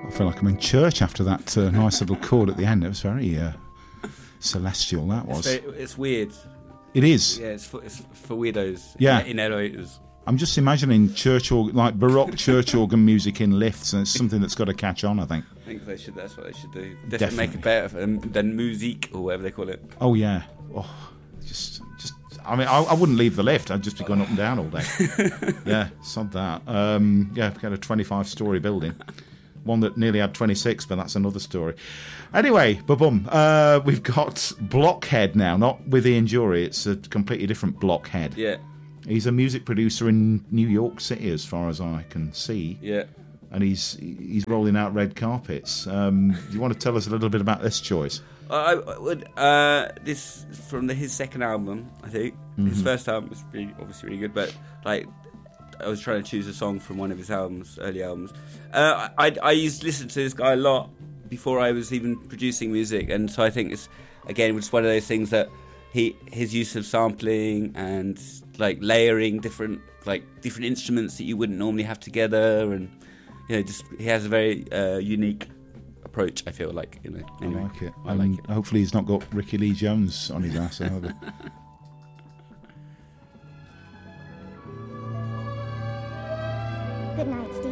I feel like I'm in church after that nice little chord at the end. It was very celestial, that was. It's weird. It is. Yeah, it's for weirdos. Yeah. In elevators. I'm just imagining like Baroque church organ music in lifts, and it's something that's got to catch on, I think. I think that's what they should do. Definitely make it better than musique, or whatever they call it. Oh, yeah. Oh, just. I mean, I wouldn't leave the lift. I'd just be going up and down all day. Yeah, sod that. Yeah, we had a 25-storey building. One that nearly had 26, but that's another story. Anyway, we've got Blockhead now, not with Ian Jury. It's a completely different Blockhead. Yeah. He's a music producer in New York City, as far as I can see. Yeah. And he's rolling out red carpets. Do you want to tell us a little bit about this choice? I would. This from his second album, I think. Mm-hmm. His first album was obviously really good, but like I was trying to choose a song from one of his early albums. I used to listen to this guy a lot before I was even producing music, and so I think it's one of those things that his use of sampling and like layering different instruments that you wouldn't normally have together, and he has a very unique approach, I feel like. Anyway, I like it. I like it. Hopefully he's not got Ricky Lee Jones on his ass either. Good night, Steve.